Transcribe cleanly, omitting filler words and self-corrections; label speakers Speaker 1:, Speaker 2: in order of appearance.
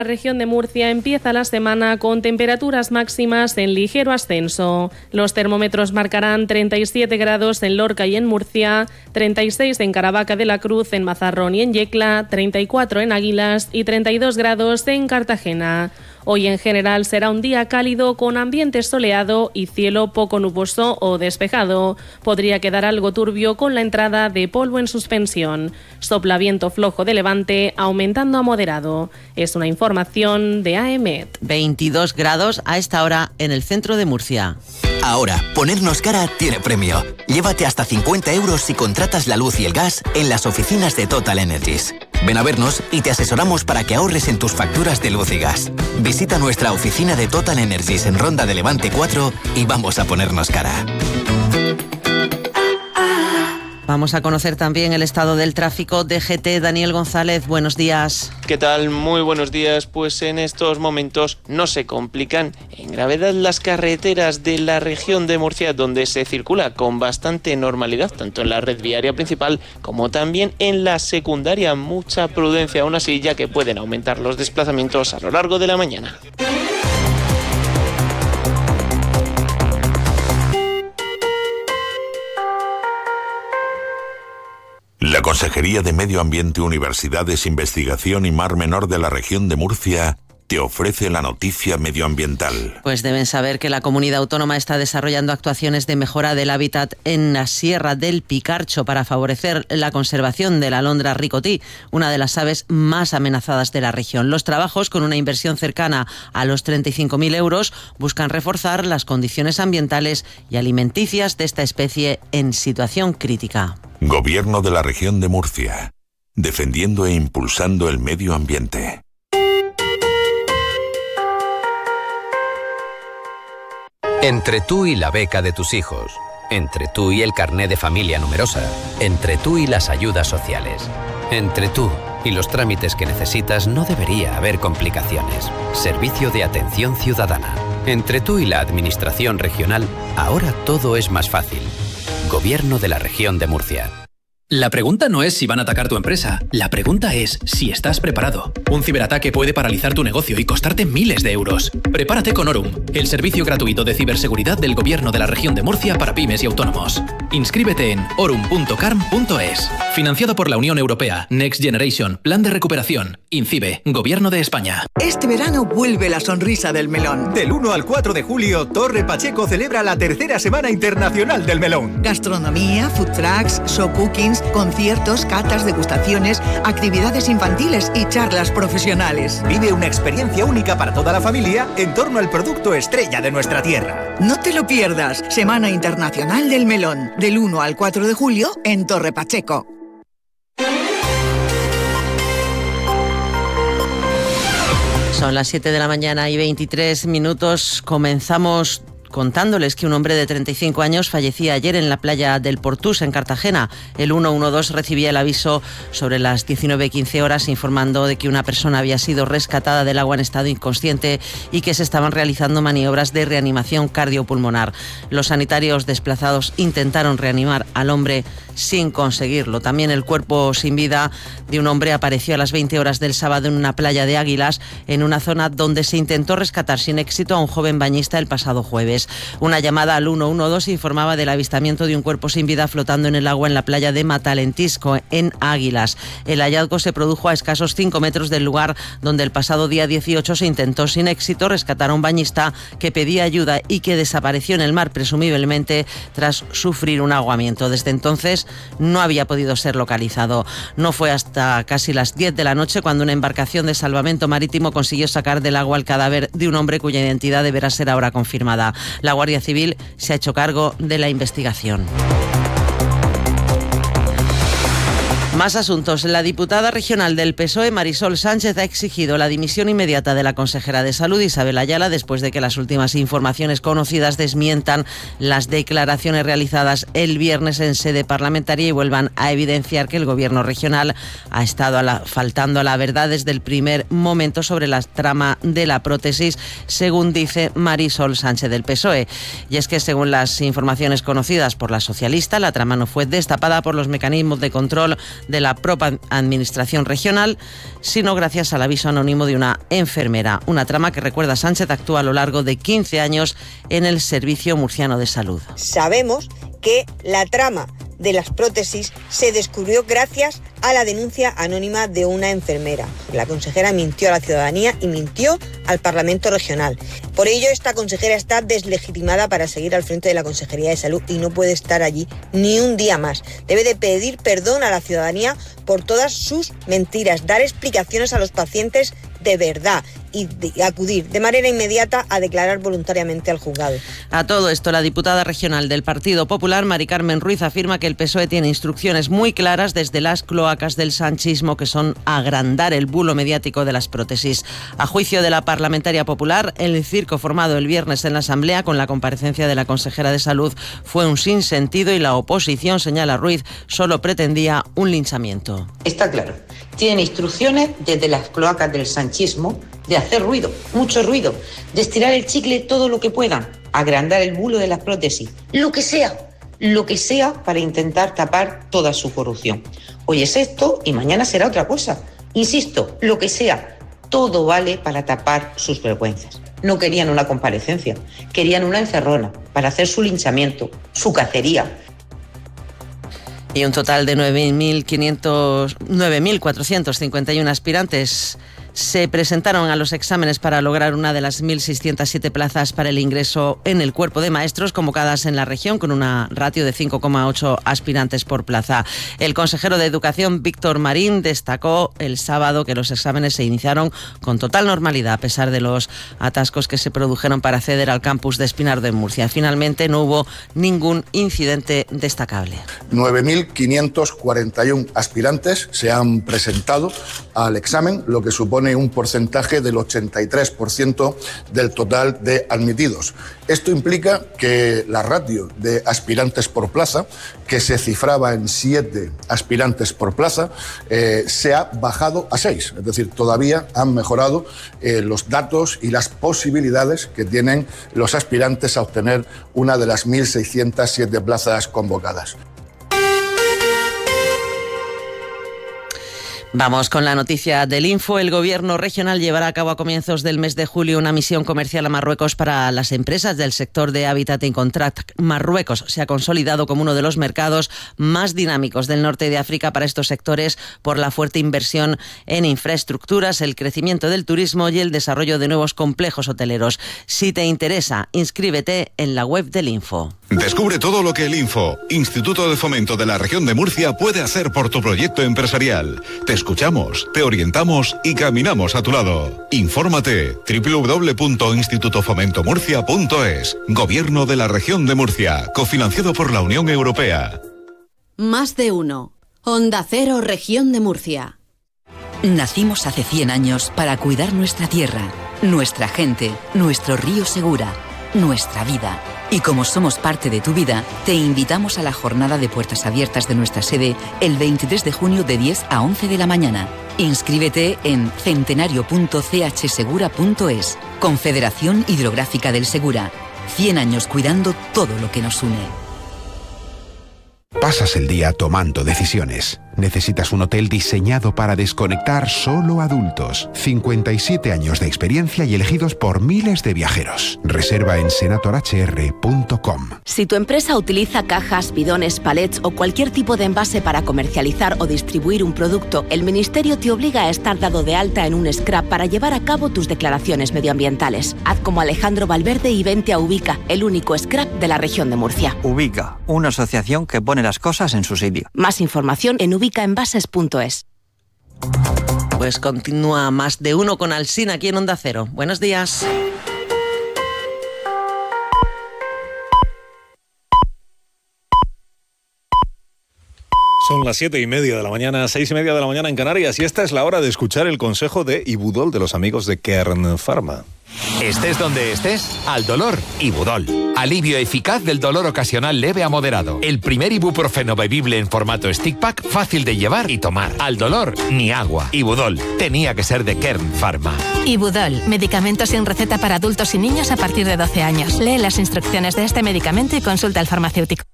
Speaker 1: La región de Murcia empieza la semana con temperaturas máximas en ligero ascenso. Los termómetros marcarán 37 grados en Lorca y en Murcia, 36 en Caravaca de la Cruz, en Mazarrón y en Yecla, 34 en Águilas y 32 grados en Cartagena. Hoy en general será un día cálido con ambiente soleado y cielo poco nuboso o despejado. Podría quedar algo turbio con la entrada de polvo en suspensión. Sopla viento flojo de levante, aumentando a moderado. Es una información de AEMET.
Speaker 2: 22 grados a esta hora en el centro de Murcia.
Speaker 3: Ahora, ponernos cara tiene premio. Llévate hasta 50 euros si contratas la luz y el gas en las oficinas de Total Energies. Ven a vernos y te asesoramos para que ahorres en tus facturas de luz y gas. Visita nuestra oficina de Total Energies en Ronda de Levante 4 y vamos a ponernos cara.
Speaker 2: Vamos a conocer también el estado del tráfico. DGT, Daniel González, buenos días.
Speaker 4: ¿Qué tal? Muy buenos días. Pues en estos momentos no se complican en gravedad las carreteras de la región de Murcia, donde se circula con bastante normalidad, tanto en la red viaria principal como también en la secundaria. Mucha prudencia aún así, ya que pueden aumentar los desplazamientos a lo largo de la mañana.
Speaker 5: La Consejería de Medio Ambiente, Universidades, Investigación y Mar Menor de la región de Murcia te ofrece la noticia medioambiental.
Speaker 2: Pues deben saber que la comunidad autónoma está desarrollando actuaciones de mejora del hábitat en la Sierra del Picarcho para favorecer la conservación de la alondra ricotí, una de las aves más amenazadas de la región. Los trabajos, con una inversión cercana a los 35.000 euros, buscan reforzar las condiciones ambientales y alimenticias de esta especie en situación crítica.
Speaker 5: Gobierno de la región de Murcia, defendiendo e impulsando el medio ambiente.
Speaker 6: Entre tú y la beca de tus hijos, entre tú y el carné de familia numerosa, entre tú y las ayudas sociales, entre tú y los trámites que necesitas no debería haber complicaciones. Servicio de Atención Ciudadana. Entre tú y la Administración Regional, ahora todo es más fácil. Gobierno de la región de Murcia.
Speaker 7: La pregunta no es si van a atacar tu empresa, la pregunta es si estás preparado. Un ciberataque puede paralizar tu negocio y costarte miles de euros. Prepárate con Orum, el servicio gratuito de ciberseguridad del Gobierno de la región de Murcia para pymes y autónomos. Inscríbete en orum.carm.es. Financiado por la Unión Europea, Next Generation, Plan de Recuperación, INCIBE, Gobierno de España.
Speaker 8: Este verano vuelve la sonrisa del melón.
Speaker 9: Del 1 al 4 de julio, Torre Pacheco celebra la tercera Semana Internacional del Melón.
Speaker 8: Gastronomía, food trucks, show cookings, conciertos, catas, degustaciones, actividades infantiles y charlas profesionales.
Speaker 9: Vive una experiencia única para toda la familia en torno al producto estrella de nuestra tierra.
Speaker 8: No te lo pierdas. Semana Internacional del Melón. Del 1 al 4 de julio en Torre Pacheco.
Speaker 2: Son las 7 de la mañana y 23 minutos. Comenzamos contándoles que un hombre de 35 años fallecía ayer en la playa del Portús, en Cartagena. El 112 recibía el aviso sobre las 19:15 horas informando de que una persona había sido rescatada del agua en estado inconsciente y que se estaban realizando maniobras de reanimación cardiopulmonar. Los sanitarios desplazados intentaron reanimar al hombre sin conseguirlo. También el cuerpo sin vida de un hombre apareció a las 20 horas del sábado en una playa de Águilas, en una zona donde se intentó rescatar sin éxito a un joven bañista el pasado jueves. Una llamada al 112 informaba del avistamiento de un cuerpo sin vida flotando en el agua en la playa de Matalentisco, en Águilas. El hallazgo se produjo a escasos 5 metros del lugar donde el pasado día 18 se intentó sin éxito rescatar a un bañista que pedía ayuda y que desapareció en el mar, presumiblemente tras sufrir un ahogamiento. Desde entonces no había podido ser localizado. No fue hasta casi las 10 de la noche cuando una embarcación de salvamento marítimo consiguió sacar del agua el cadáver de un hombre cuya identidad deberá ser ahora confirmada. La Guardia Civil se ha hecho cargo de la investigación. Más asuntos. La diputada regional del PSOE, Marisol Sánchez, ha exigido la dimisión inmediata de la consejera de Salud, Isabel Ayala, después de que las últimas informaciones conocidas desmientan las declaraciones realizadas el viernes en sede parlamentaria y vuelvan a evidenciar que el gobierno regional ha estado faltando a la verdad desde el primer momento sobre la trama de la prótesis, según dice Marisol Sánchez del PSOE. Y es que, según las informaciones conocidas por la socialista, la trama no fue destapada por los mecanismos de control de la propia administración regional, sino gracias al aviso anónimo de una enfermera. Una trama que, recuerda Sánchez, actúa a lo largo de 15 años en el Servicio Murciano de Salud.
Speaker 10: Sabemos que la trama de las prótesis se descubrió gracias a la denuncia anónima de una enfermera. La consejera mintió a la ciudadanía y mintió al Parlamento Regional. Por ello, esta consejera está deslegitimada para seguir al frente de la Consejería de Salud y no puede estar allí ni un día más. Debe de pedir perdón a la ciudadanía por todas sus mentiras, dar explicaciones a los pacientes de verdad y acudir de manera inmediata a declarar voluntariamente al juzgado.
Speaker 2: A todo esto, la diputada regional del Partido Popular, Mari Carmen Ruiz, afirma que el PSOE tiene instrucciones muy claras desde las cloacas del sanchismo, que son agrandar el bulo mediático de las prótesis. A juicio de la parlamentaria popular, el circo formado el viernes en la Asamblea con la comparecencia de la consejera de Salud fue un sinsentido y la oposición, señala Ruiz, solo pretendía un linchamiento.
Speaker 11: Está claro, tienen instrucciones desde las cloacas del sanchismo de hacer ruido, mucho ruido, de estirar el chicle todo lo que puedan, agrandar el bulo de las prótesis, lo que sea para intentar tapar toda su corrupción. Hoy es esto y mañana será otra cosa. Insisto, lo que sea, todo vale para tapar sus vergüenzas. No querían una comparecencia, querían una encerrona para hacer su linchamiento, su cacería.
Speaker 2: Y un total de 9.451 aspirantes se presentaron a los exámenes para lograr una de las 1.607 plazas para el ingreso en el cuerpo de maestros convocadas en la región, con una ratio de 5,8 aspirantes por plaza. El consejero de Educación, Víctor Marín, destacó el sábado que los exámenes se iniciaron con total normalidad, a pesar de los atascos que se produjeron para acceder al campus de Espinardo en Murcia. Finalmente no hubo ningún incidente destacable.
Speaker 12: 9.541 aspirantes se han presentado al examen, lo que supone un porcentaje del 83% del total de admitidos. Esto implica que la ratio de aspirantes por plaza, que se cifraba en 7 aspirantes por plaza, se ha bajado a 6. Es decir, todavía han mejorado los datos y las posibilidades que tienen los aspirantes a obtener una de las 1.607 plazas convocadas.
Speaker 2: Vamos con la noticia del Info. El Gobierno regional llevará a cabo a comienzos del mes de julio una misión comercial a Marruecos para las empresas del sector de Habitat in Contract. Marruecos se ha consolidado como uno de los mercados más dinámicos del norte de África para estos sectores por la fuerte inversión en infraestructuras, el crecimiento del turismo y el desarrollo de nuevos complejos hoteleros. Si te interesa, inscríbete en la web del Info.
Speaker 13: Descubre todo lo que el Info, Instituto de Fomento de la Región de Murcia, puede hacer por tu proyecto empresarial. Te escuchamos, te orientamos y caminamos a tu lado. Infórmate www.institutofomentomurcia.es. Gobierno de la Región de Murcia, cofinanciado por la Unión Europea.
Speaker 14: Más de uno. Onda Cero, Región de Murcia.
Speaker 15: Nacimos hace 100 años para cuidar nuestra tierra, nuestra gente, nuestro río Segura, nuestra vida. Y como somos parte de tu vida, te invitamos a la jornada de puertas abiertas de nuestra sede el 23 de junio de 10 a 11 de la mañana. Inscríbete en centenario.chsegura.es. Confederación Hidrográfica del Segura. 100 años cuidando todo lo que nos une.
Speaker 16: Pasas el día tomando decisiones. Necesitas un hotel diseñado para desconectar solo adultos. 57 años de experiencia y elegidos por miles de viajeros. Reserva en senatorhr.com.
Speaker 14: Si tu empresa utiliza cajas, bidones, palets o cualquier tipo de envase para comercializar o distribuir un producto, el Ministerio te obliga a estar dado de alta en un SCRAP para llevar a cabo tus declaraciones medioambientales. Haz como Alejandro Valverde y vente a Ubica, el único SCRAP de la región de Murcia.
Speaker 17: Ubica, una asociación que pone las cosas en su sitio.
Speaker 14: Más información en ubicaenvases.es.
Speaker 2: Pues continúa Más de Uno con Alsina aquí en Onda Cero. Buenos días.
Speaker 18: Son las 7:30 de la mañana, 6:30 de la mañana en Canarias, y esta es la hora de escuchar el consejo de Ibudol de los amigos de Kern Pharma.
Speaker 19: Estés donde estés, al dolor, Ibudol. Alivio eficaz del dolor ocasional leve a moderado. El primer ibuprofeno bebible en formato stick pack, fácil de llevar y tomar. Al dolor, ni agua. Ibudol, tenía que ser de Kern Pharma.
Speaker 20: Ibudol, medicamento sin receta para adultos y niños a partir de 12 años. Lee las instrucciones de este medicamento y consulta al farmacéutico.